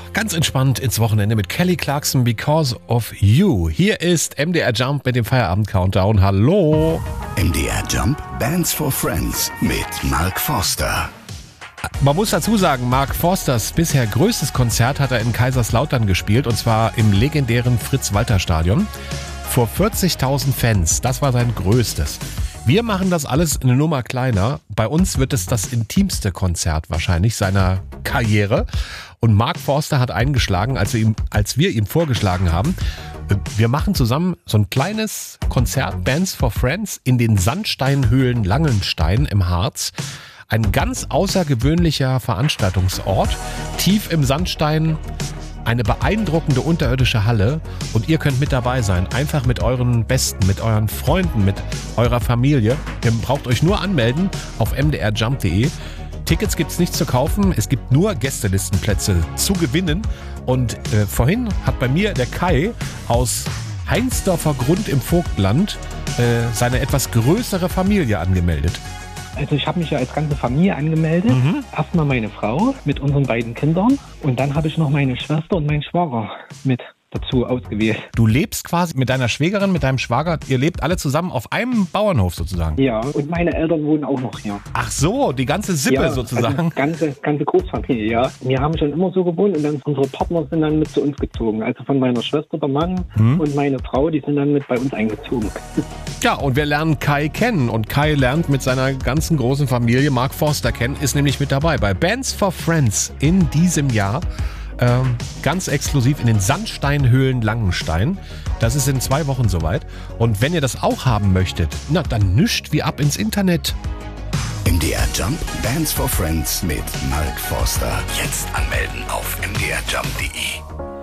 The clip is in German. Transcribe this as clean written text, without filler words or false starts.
Ganz entspannt ins Wochenende mit Kelly Clarkson, Because of You. Hier ist MDR Jump mit dem Feierabend-Countdown. Hallo! MDR Jump, Bands for Friends mit Mark Forster. Man muss dazu sagen, Mark Forsters bisher größtes Konzert hat er in Kaiserslautern gespielt, und zwar im legendären Fritz-Walter-Stadion vor 40.000 Fans. Das war sein größtes. Wir machen das alles eine Nummer kleiner. Bei uns wird es das intimste Konzert wahrscheinlich seiner Karriere. Und Mark Forster hat eingeschlagen, als wir ihm vorgeschlagen haben, wir machen zusammen so ein kleines Konzert, Bands for Friends, in den Sandsteinhöhlen Langenstein im Harz. Ein ganz außergewöhnlicher Veranstaltungsort, tief im Sandstein, eine beeindruckende unterirdische Halle, und ihr könnt mit dabei sein. Einfach mit euren Besten, mit euren Freunden, mit eurer Familie. Ihr braucht euch nur anmelden auf mdrjump.de. Tickets gibt's nicht zu kaufen, es gibt nur Gästelistenplätze zu gewinnen. Und vorhin hat bei mir der Kai aus Heinsdorfer Grund im Vogtland seine etwas größere Familie angemeldet. Also ich habe mich ja als ganze Familie angemeldet. Erstmal meine Frau mit unseren beiden Kindern und dann habe ich noch meine Schwester und meinen Schwager mit dazu ausgewählt. Du lebst quasi mit deiner Schwägerin, mit deinem Schwager, ihr lebt alle zusammen auf einem Bauernhof sozusagen? Ja, und meine Eltern wohnen auch noch hier. Ach so, die ganze Sippe ja, sozusagen? Also ganze Großfamilie, ja. Wir haben schon immer so gewohnt und dann unsere Partner sind dann mit zu uns gezogen. Also von meiner Schwester, der Mann und meine Frau, die sind dann mit bei uns eingezogen. Ja, und wir lernen Kai kennen, und Kai lernt mit seiner ganzen großen Familie Mark Forster kennen, ist nämlich mit dabei bei Bands for Friends in diesem Jahr. Ganz exklusiv in den Sandsteinhöhlen Langenstein. Das ist in 2 Wochen soweit. Und wenn ihr das auch haben möchtet, na dann nischt wie ab ins Internet. MDR Jump, Bands for Friends mit Mark Forster. Jetzt anmelden auf mdrjump.de.